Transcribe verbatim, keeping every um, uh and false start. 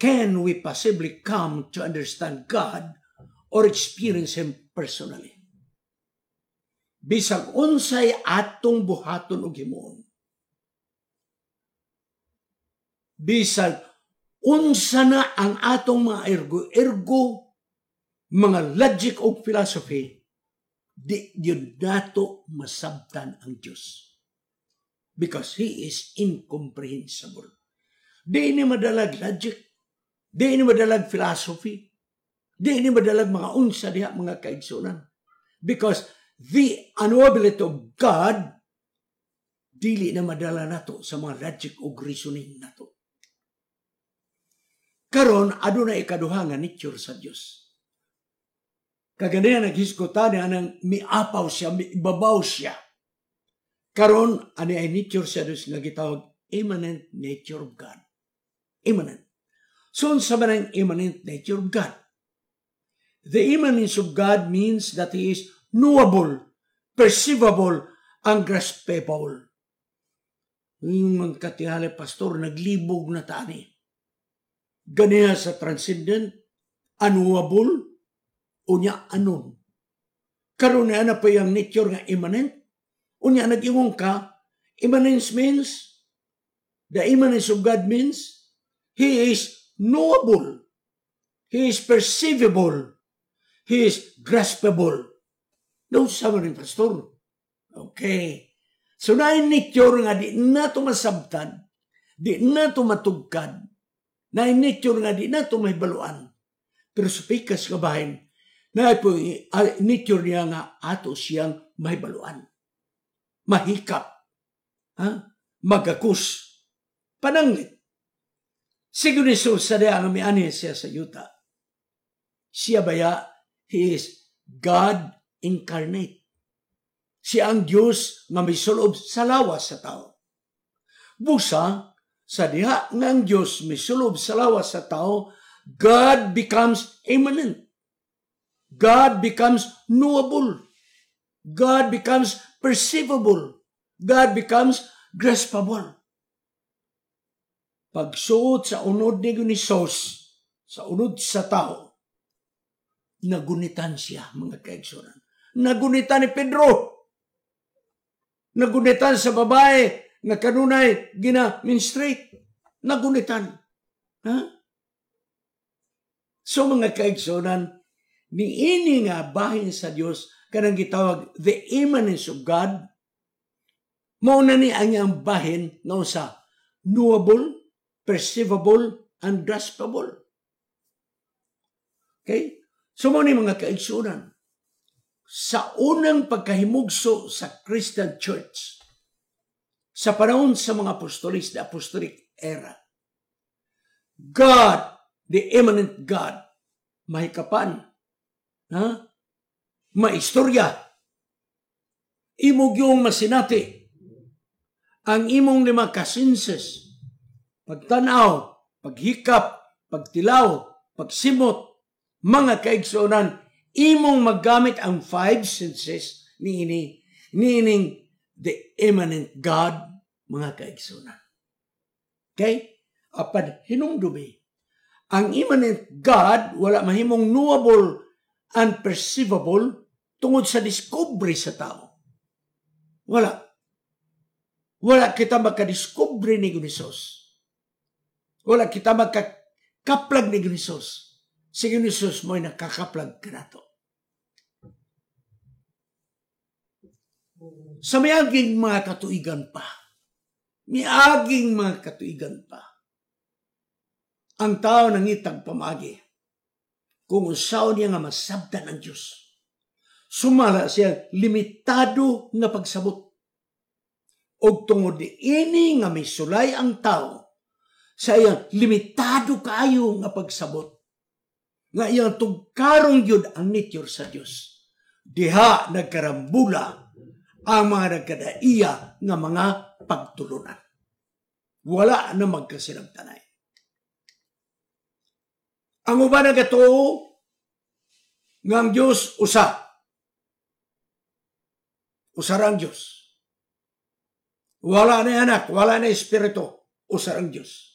can we possibly come to understand God or experience Him personally? Bisag unsay atong buhaton og himuon. Bisag unsa na ang atong mga ergo-ergo, mga logic o philosophy, di yun nato masabtan ang Diyos. Because He is incomprehensible. Di ini madalag logic, di ini madalag philosophy, di ini madalag mga unsa diha mga kaigsunan. Because the unknowability of God, dili na madala nato sa mga logic o reasoning nato. Karon aduna ikaduha nga nature sa Dios. Kaganayan naghisgotan niya nang miapaw siya, miibabaw siya. Karon ani ay nature sa Dios nga gitawag immanent nature of God. Immanent. So unsa man ang immanent nature of God? The immanence of God means that He is knowable, perceivable, and graspable. Yung mga katingali, pastor, naglibog na tani. Ganiya sa transcendent, unknowable, unya anon. Karon na na pa yung nature nga immanent. Unya nag-iwong ka, immanence means, the immanence of God means, He is knowable, He is perceivable, He is graspable. No, sama rin, pastor. Okay. So, na yung nature nga, di na ito masabtan, di na ito matugkad, na yung nature nga, di na ito may baluan. Pero sa pikas kabahin, na po uh, nature niya nga, ato siyang may baluan. Mahikap. Ha? Magakus. Pananglit. Siguro ni Jesus, sa diya nga may ani siya sa yuta. Siya baya, He is God incarnate. Siya ang Diyos nga may sulob sa lawas sa tao. Busa, sa diha nga ang Diyos may sulob sa lawas sa tao, God becomes immanent. God becomes knowable. God becomes perceivable. God becomes graspable. Pagsuot sa unod ni Jesus, sa unod sa tao, nagunitan siya, mga kaigsunan. Nagunitan ni Pedro. Nagunitan sa babae na kanunay gina-menstruate. Nagunitan. Ha? So mga kaigsunan, niini nga bahin sa Dios kanang gitawag the immanence of God, mauna ni ang iyang bahin nga sa knowable, perceivable, and graspable. Okay? So mo ni mga kaigsunan, sa unang pagkahimugso sa Christian Church, sa panahon sa mga apostolis, the apostolic era, God, the immanent God, mahikapan, ha? Maistorya, imog yung masinati, ang imong lima kasenses, pagtanaw, paghikap, pagtilaw, pagsimot, mga kaigsunan, imong maggamit ang five senses ni ini, meaning the immanent God, mga kaigsunan. Okay? Apan hinumdumi, ang immanent God, wala mahimong knowable and perceivable tungod sa discovery sa tao. Wala. Wala kita magka-discovery ni Jesus. Wala kita magka-kaplag ni Jesus. Sige ni Jesus mo'y nakakaplag ka na to. Sa mayaging mga katuigan pa, mayaging mga katuigan pa, ang tao nangitag pamagi kung usaw niya nga masabdan ang Diyos. Sumala siya limitado nga pagsabot. O tungod di ini nga may sulay ang tao sa iyang limitado kayo nga pagsabot. Nga iyang tugkarong yun ang nature sa Diyos. Diha nagkarambula ang mga nagkadaiya nga mga pagtulunan. Wala na magkasinagtanay. Ang uban na gatuo nga ang Diyos usa. Usarang Diyos. Wala na anak, wala na espiritu, usarang Diyos.